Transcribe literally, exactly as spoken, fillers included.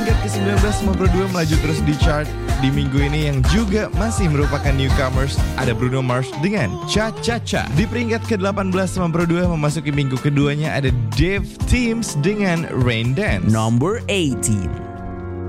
Peringkat ke sembilan belas sembilan puluh dua melaju terus di chart di minggu ini yang juga masih merupakan newcomers. Ada Bruno Mars dengan Cha Cha Cha. Di peringkat ke delapan belas sembilan puluh dua memasuki minggu keduanya ada Dave Teams dengan Rain Dance. Number eighteen.